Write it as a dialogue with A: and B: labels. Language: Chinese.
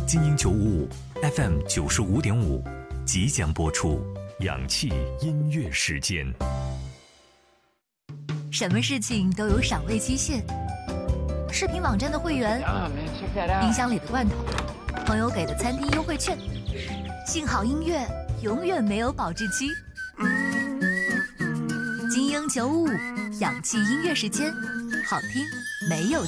A: 精英955 FM 95.5即将播出氧气音乐时间。
B: 什么事情都有赏味期限，视频网站的会员，冰箱里的罐头，朋友给的餐厅优惠券，幸好音乐永远没有保质期。精英955氧气音乐时间，好听没有